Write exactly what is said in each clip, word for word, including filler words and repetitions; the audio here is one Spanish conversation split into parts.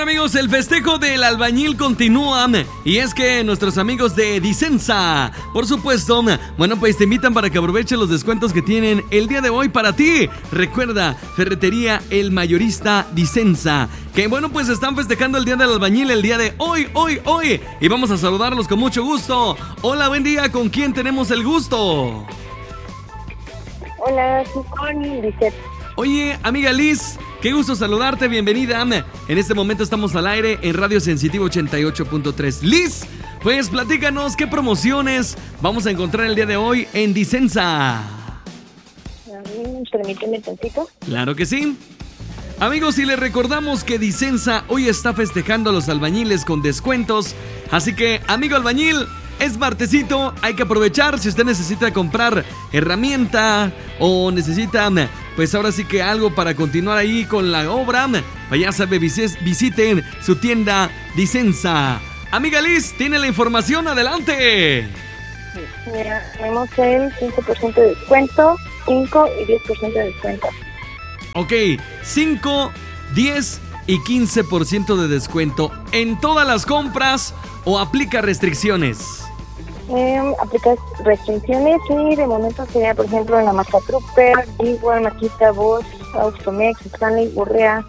Bueno, amigos, el festejo del albañil continúa y es que nuestros amigos de Disensa, por supuesto, bueno, pues te invitan para que aproveches los descuentos que tienen el día de hoy para ti. Recuerda, Ferretería El Mayorista Disensa, que bueno, pues están festejando el día del albañil el día de hoy, hoy, hoy. Y vamos a saludarlos con mucho gusto. Hola, buen día, ¿con quién tenemos el gusto? Hola, soy con Lisette. Oye, amiga Liz, qué gusto saludarte, bienvenida. En este momento estamos al aire en Radio Sensitivo ochenta y ocho punto tres. Liz, pues platícanos qué promociones vamos a encontrar el día de hoy en Disensa. Permíteme tantito. Claro que sí. Amigos, y les recordamos que Disensa hoy está festejando a los albañiles con descuentos. Así que, amigo albañil, es martesito, hay que aprovechar. Si usted necesita comprar herramienta o necesita, pues ahora sí que algo para continuar ahí con la obra, pues ya sabe, visiten su tienda Disensa. Amiga Liz, tiene la información, adelante. Mira, tenemos el cinco por ciento de descuento, cinco y diez por ciento de descuento. Ok, cinco, diez y quince por ciento de descuento en todas las compras o aplica restricciones. Eh, aplica restricciones y de momento sería, por ejemplo, en la marca Trooper, Igual, Makita, Bosch, Automex, Stanley, Urrea.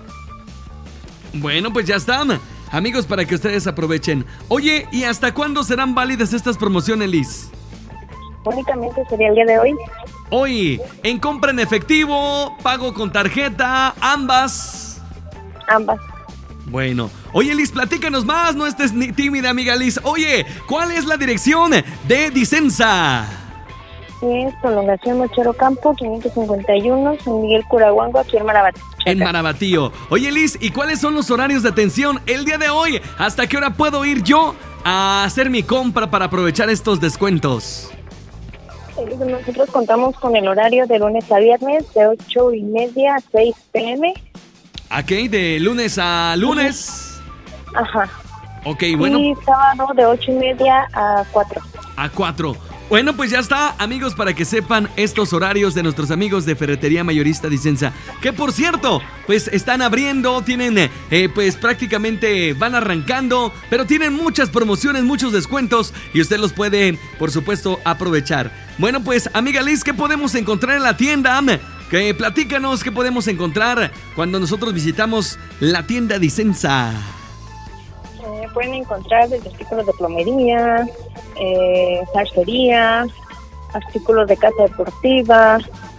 Bueno, pues ya están, amigos, para que ustedes aprovechen. Oye, ¿y hasta cuándo serán válidas estas promociones, Liz? Únicamente sería el día de hoy. Hoy, en compra en efectivo, pago con tarjeta, ambas. Ambas. Bueno, oye Liz, platícanos más, no estés ni tímida, amiga Liz. Oye, ¿cuál es la dirección de Disensa? Es Prolongación Mochero Campo, quinientos cincuenta y uno, San Miguel Curahuango, aquí en Marabatío. En Marabatío. Oye Liz, ¿y cuáles son los horarios de atención el día de hoy? ¿Hasta qué hora puedo ir yo a hacer mi compra para aprovechar estos descuentos? Nosotros contamos con el horario de lunes a viernes de ocho y media a seis pm. Ok, de lunes a lunes. Ajá. Ok, bueno. Y sábado de ocho y media a cuatro. A cuatro. Bueno, pues ya está, amigos, para que sepan estos horarios de nuestros amigos de Ferretería Mayorista Disensa. Que por cierto, pues están abriendo, tienen, eh, pues prácticamente van arrancando, pero tienen muchas promociones, muchos descuentos y usted los puede, por supuesto, aprovechar. Bueno, pues, amiga Liz, ¿qué podemos encontrar en la tienda? Que platícanos qué podemos encontrar cuando nosotros visitamos la tienda Disensa. Eh, pueden encontrar desde artículos de plomería, eh, sarcería, artículos de casa deportiva,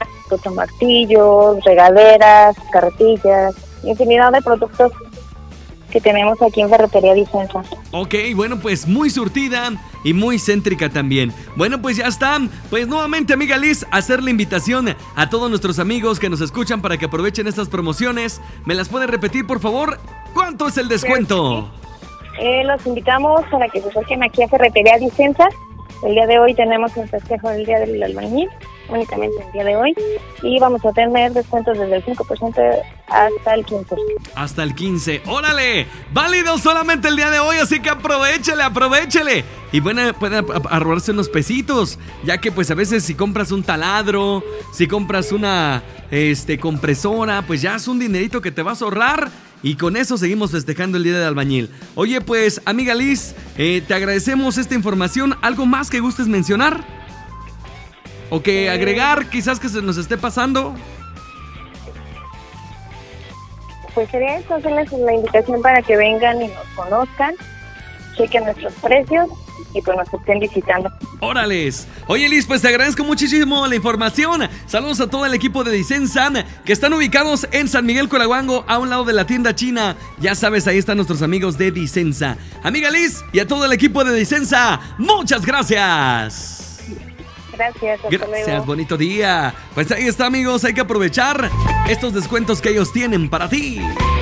martillos, regaderas, carretillas, infinidad de productos que tenemos aquí en Ferretería Disensa. Ok, bueno, pues muy surtida y muy céntrica también. Bueno, pues ya están. Pues nuevamente, amiga Liz, hacer la invitación a todos nuestros amigos que nos escuchan para que aprovechen estas promociones. ¿Me las pueden repetir, por favor? ¿Cuánto es el descuento? Eh, los invitamos para que se acerquen aquí a Ferretería Disensa. El día de hoy tenemos un festejo del Día del Albañil, únicamente el día de hoy, y vamos a tener descuentos desde el cinco por ciento hasta el quince por ciento. Hasta el quince por ciento. ¡Órale! Válido solamente el día de hoy, así que aprovechele, aprovechele. Y bueno, pueden ahorrarse unos pesitos, ya que pues a veces si compras un taladro, si compras una este, compresora, pues ya es un dinerito que te vas a ahorrar. Y con eso seguimos festejando el Día del Albañil. Oye, pues, amiga Liz, eh, te agradecemos esta información. ¿Algo más que gustes mencionar? ¿O que agregar, quizás que se nos esté pasando? Pues sería eso, hacerles la invitación para que vengan y nos conozcan, chequen nuestros precios y pues nos estén visitando. ¡Órales! Oye Liz, pues te agradezco muchísimo la información. Saludos a todo el equipo de Disensa que están ubicados en San Miguel Curahuango, a un lado de la tienda china. Ya sabes, ahí están nuestros amigos de Disensa. Amiga Liz y a todo el equipo de Disensa, muchas gracias. Gracias, hasta Gracias, luego. Bonito día. Pues ahí está, amigos, hay que aprovechar estos descuentos que ellos tienen para ti.